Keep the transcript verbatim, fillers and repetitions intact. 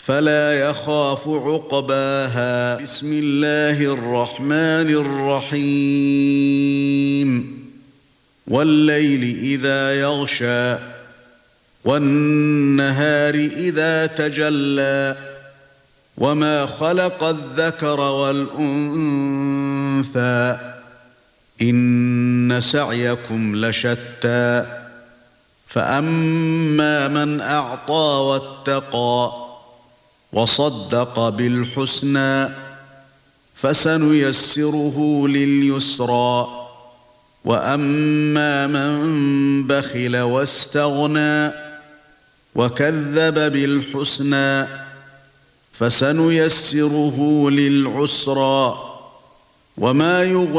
فلا يخاف عقباها. بسم الله الرحمن الرحيم والليل إذا يغشى والنهار إذا تجلى وما خلق الذكر والأنثى إن سعيكم لشتى فأما من أعطى واتقى وصدق بالحسنى فسنيسره لليسرى وأما من بخل واستغنى وكذب بالحسنى فسنيسره للعسرى وما يغني